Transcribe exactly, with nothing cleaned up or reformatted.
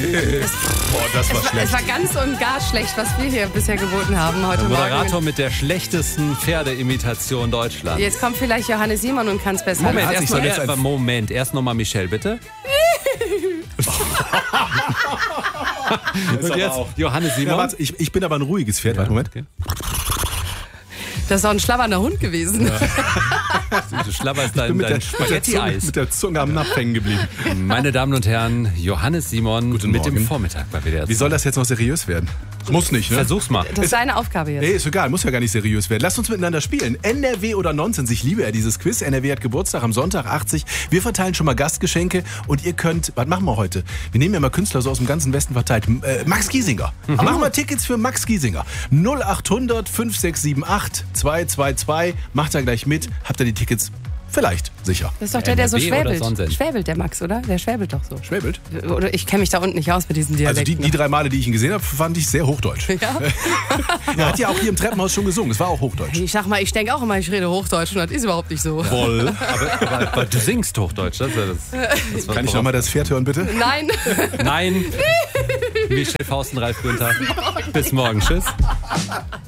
Boah, das war Es war, schlecht. es war ganz und gar schlecht, was wir hier bisher geboten haben heute Der Moderator Morgen. mit der schlechtesten Pferdeimitation Deutschlands. Jetzt kommt vielleicht Johannes Simon und kann es besser. Moment, hat sich erst so mal, jetzt erst, ein- Moment, erst nochmal Michelle, bitte. Und jetzt Johannes Ja, Simon. warte, ich, ich bin aber ein ruhiges Pferd. Warte, Moment. Okay. Das ist doch ein schlabbernder Hund gewesen. Du schlabberst Ich dein, bin mit der, dein mit, der Zunge, Spaghetti-Eis. mit der Zunge am Napf hängen geblieben. Meine Damen und Herren, Johannes Simon Guten mit dem Morgen. Vormittag bei W D R. Wie soll das jetzt noch seriös werden? Muss nicht, ne? Versuch's mal. Das ist deine Aufgabe jetzt. Nee, ist egal, muss ja gar nicht seriös werden. Lasst uns miteinander spielen. N R W oder Nonsens, ich liebe ja dieses Quiz. N R W hat Geburtstag am Sonntag, achtzig. Wir verteilen schon mal Gastgeschenke und ihr könnt, was machen wir heute? Wir nehmen ja mal Künstler so aus dem ganzen Westen verteilt. Äh, Max Giesinger. Mhm. Machen wir Tickets für Max Giesinger. null acht hundert fünf sechs sieben acht zwei zwei zwei. Macht da gleich mit. Habt ihr die Tickets? Vielleicht, sicher. Das ist doch der, der so N R W oder schwäbelt. Sonnensend? Schwäbelt der Max, oder? Der schwäbelt doch so. Schwäbelt? Oder ich kenne mich da unten nicht aus mit diesen Also Dialekten. die, die drei Male, die ich ihn gesehen habe, fand ich sehr hochdeutsch. Ja? Er hat ja auch hier im Treppenhaus schon gesungen. Es war auch hochdeutsch. Ich sag mal, ich denke auch immer, ich rede Hochdeutsch und das ist überhaupt nicht so. Voll. Aber, aber, aber du singst Hochdeutsch. Das, das, das war Kann ich nochmal das Pferd hören, bitte? Nein. Nein. Michelle Fausten, Ralf Günther. Bis morgen. Tschüss.